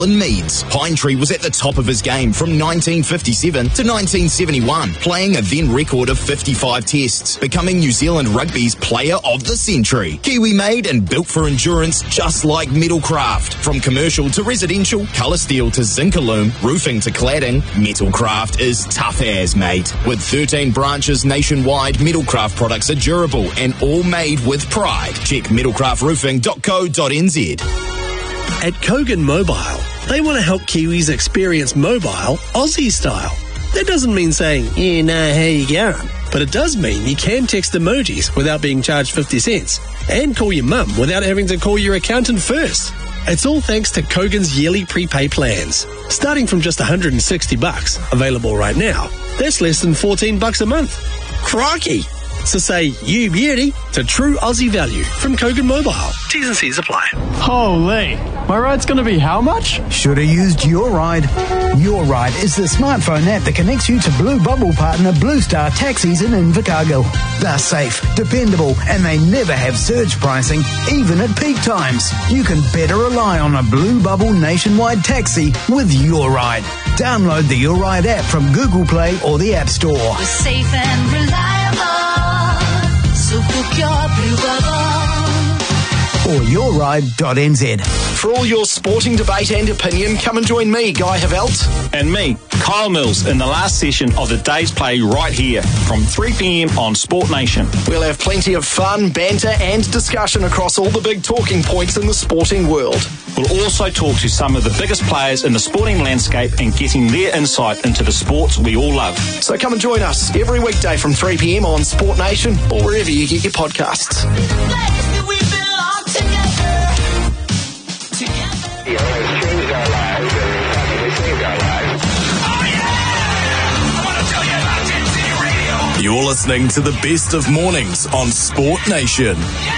In Meads, Pine Tree was at the top of his game from 1957 to 1971, playing a then record of 55 tests, becoming New Zealand Rugby's Player of the Century. Kiwi made and built for endurance just like Metalcraft. From commercial to residential, colour steel to Zincalume, roofing to cladding, Metalcraft is tough as, mate. With 13 branches nationwide, Metalcraft products are durable and all made with pride. Check metalcraftroofing.co.nz. At Kogan Mobile, they want to help Kiwis experience mobile Aussie style. That doesn't mean saying, yeah, nah, how you going? But it does mean you can text emojis without being charged 50 cents and call your mum without having to call your accountant first. It's all thanks to Kogan's yearly prepay plans. Starting from just $160, available right now, that's less than $14 a month. Crikey! So say you beauty to true Aussie value from Kogan Mobile. T's and C's apply. Holy, my ride's going to be how much? Should have used Your Ride. Your Ride is the smartphone app that connects you to Blue Bubble partner Blue Star Taxis in Invercargill. They're safe, dependable, and they never have surge pricing, even at peak times. You can better rely on a Blue Bubble nationwide taxi with Your Ride. Download the Your Ride app from Google Play or the App Store. We're safe and reliable. So book your Blue Bubble. Or yourride.nz. For all your sporting debate and opinion, come and join me, Guy Havelt. And me, Kyle Mills, in the last session of the day's play right here from 3 p.m. on Sport Nation. We'll have plenty of fun, banter and discussion across all the big talking points in the sporting world. We'll also talk to some of the biggest players in the sporting landscape and getting their insight into the sports we all love. So come and join us every weekday from 3 p.m. on Sport Nation or wherever you get your podcasts. You're listening to the best of mornings on Sport Nation.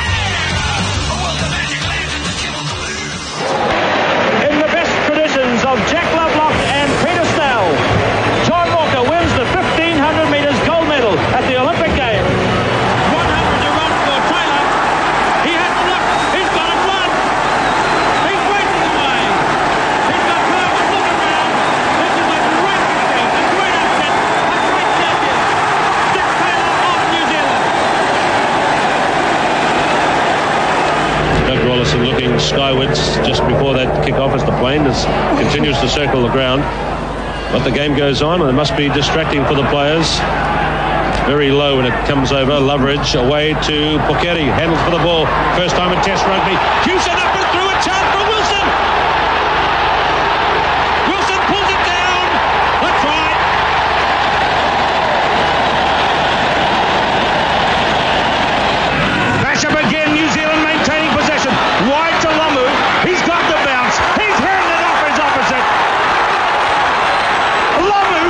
In the best traditions of Jack Lovelock and Peter Snell, John Walker wins the 1500 metres gold medal at the Olympic Games. 100 to run for Taylor. He has to look. He's got it won. He's racing away. He's got Clark looking around. This is a great victory, a great upset, a great champion. Dick Taylor of New Zealand. Doug Rollison looking skywards just before that kick-off as the plane continues to circle the ground. But the game goes on and it must be distracting for the players. Very low when it comes over. Loveridge away to Pukeri. Handles for the ball. First time in Test rugby. Hewson up and through, a chance for Wilson. Wilson pulls it down. That's right. Basham again, New Zealand maintaining possession. Wide to Lamu. He's got the bounce. He's heading it off his opposite. Lamu.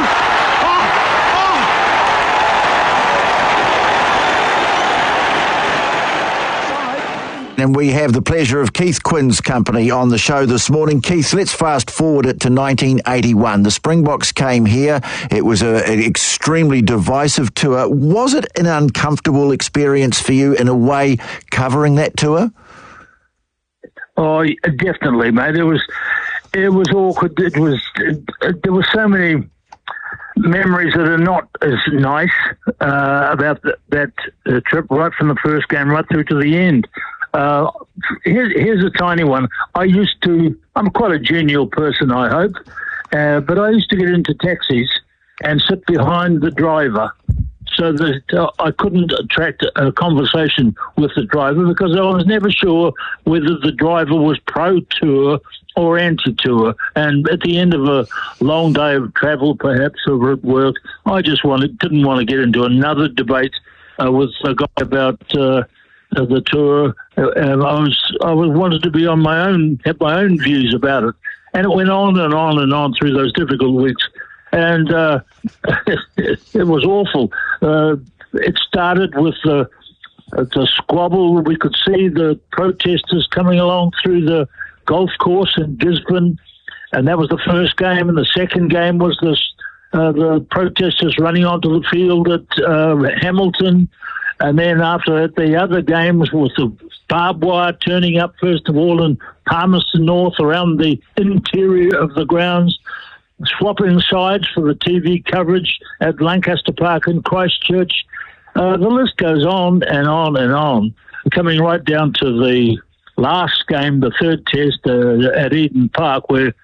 And we have the pleasure of Keith Quinn's company on the show this morning. Keith, let's fast forward it to 1981. The Springboks came here. It was an extremely divisive tour. Was it an uncomfortable experience for you in a way covering that tour? Oh, definitely, mate. It was awkward. There were so many memories that are not as nice about that trip, right from the first game right through to the end. Here's a tiny one. I'm quite a genial person, I hope, but I used to get into taxis and sit behind the driver so that I couldn't attract a conversation with the driver because I was never sure whether the driver was pro-tour or anti-tour. And at the end of a long day of travel, perhaps, or at work, I just didn't want to get into another debate with a guy about the tour. I wanted to be on my own, have my own views about it. And it went on and on and on through those difficult weeks. And it was awful. It started with the squabble. We could see the protesters coming along through the golf course in Gisborne, and that was the first game. And the second game was the protesters running onto the field at Hamilton. And then after that, the other games was the barbed wire turning up, first of all, in Palmerston North around the interior of the grounds, swapping sides for the TV coverage at Lancaster Park in Christchurch. The list goes on and on and on, coming right down to the last game, the third test at Eden Park, where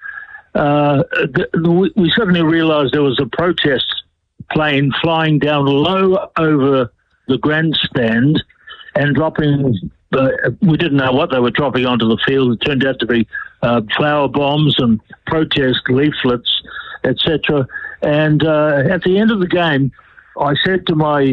we suddenly realised there was a protest plane flying down low over the grandstand and dropping, we didn't know what they were dropping onto the field. It turned out to be flower bombs and protest leaflets, etc. And at the end of the game, I said to my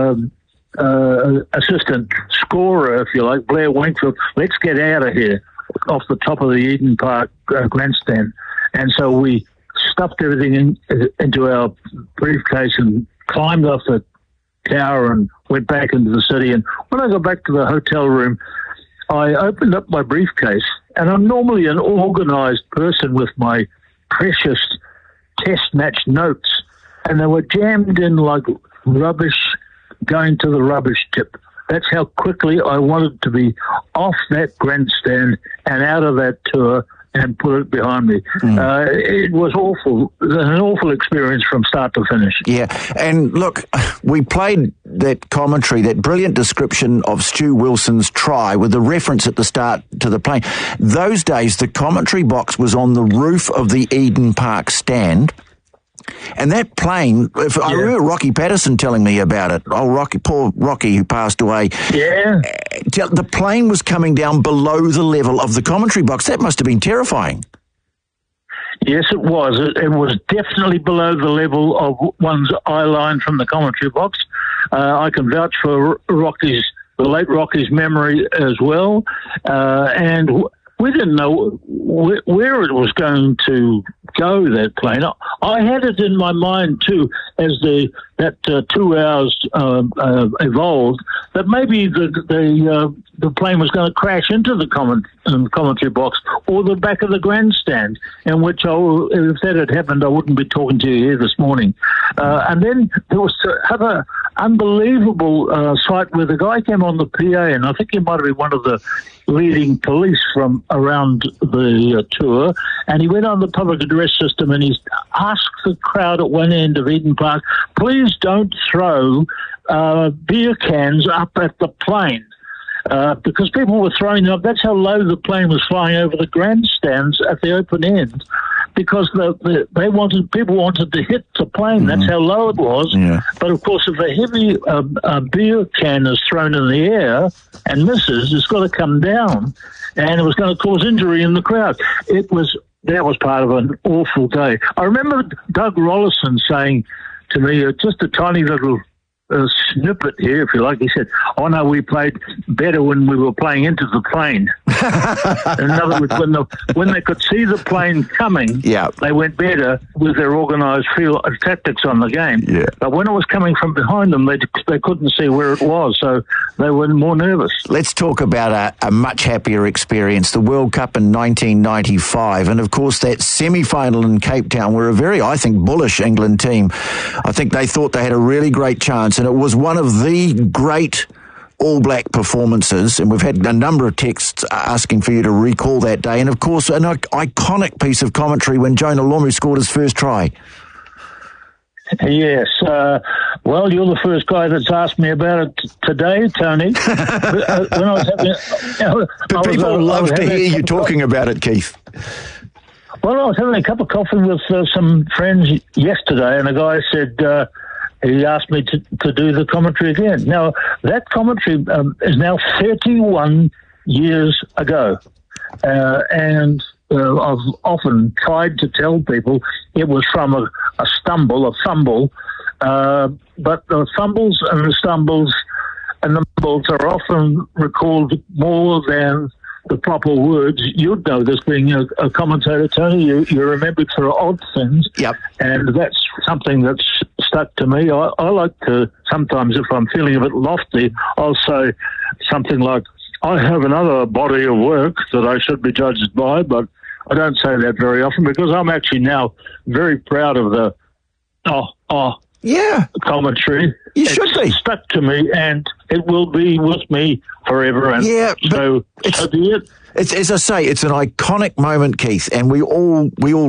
assistant scorer, if you like, Blair Wingfield, let's get out of here off the top of the Eden Park grandstand. And so we stuffed everything into our briefcase and climbed off the tower and went back into the city. And when I got back to the hotel room, I opened up my briefcase, and I'm normally an organised person with my precious test match notes, and they were jammed in like rubbish going to the rubbish tip. That's how quickly I wanted to be off that grandstand and out of that tour and put it behind me. It was awful. It was an awful experience from start to finish. Yeah, and look, we played that commentary, that brilliant description of Stu Wilson's try with the reference at the start to the plane. Those days, the commentary box was on the roof of the Eden Park stand. And that plane, I remember Rocky Patterson telling me about it. Oh, Rocky, poor Rocky, who passed away. Yeah. The plane was coming down below the level of the commentary box. That must have been terrifying. Yes, it was. It was definitely below the level of one's eye line from the commentary box. I can vouch for the late Rocky's memory as well. And we didn't know where it was going to go, that plane. I had it in my mind too, as that 2 hours evolved, that maybe the plane was going to crash into the commentary box or the back of the grandstand, in which if that had happened, I wouldn't be talking to you here this morning. And then there was another unbelievable sight where the guy came on the PA, and I think he might have been one of the leading police from around the tour, and he went on the public address system and he asked the crowd at one end of Eden Park, please don't throw beer cans up at the plane. Because people were throwing them up. That's how low the plane was flying over the grandstands at the open end. Because people wanted to hit the plane. That's how low it was. Yeah. But of course, if a heavy beer can is thrown in the air and misses, it's got to come down, and it was going to cause injury in the crowd. That was part of an awful day. I remember Doug Rollison saying to me, just a tiny little snippet here, if you like. He said, "Oh no, we played better when we were playing into the plane." In other words, when they could see the plane coming, they went better with their organised field tactics on the game. Yeah. But when it was coming from behind them, they couldn't see where it was, so they were more nervous. Let's talk about a much happier experience, the World Cup in 1995, and of course that semi-final in Cape Town, where a very, I think, bullish England team, I think they thought they had a really great chance. And it was one of the great All Black performances, and we've had a number of texts asking for you to recall that day. And, of course, an iconic piece of commentary when Jonah Lomu scored his first try. Yes. Well, you're the first guy that's asked me about it today, Tony. When I was but people love to hear you talking about it, Keith. Well, I was having a cup of coffee with some friends yesterday, and a guy said... he asked me to do the commentary again. Now, that commentary is now 31 years ago. And I've often tried to tell people it was from a fumble. But the fumbles and the stumbles and the mumbles are often recalled more than the proper words. You'd know this, being a commentator, Tony. You remember for odd things. Yep. And that's something that's stuck to me. I like to, sometimes if I'm feeling a bit lofty, I'll say something like, I have another body of work that I should be judged by, but I don't say that very often because I'm actually now very proud of the commentary. You should be. Stuck to me, and it will be with me forever. And so be it. It's, as I say, it's an iconic moment, Keith, and we all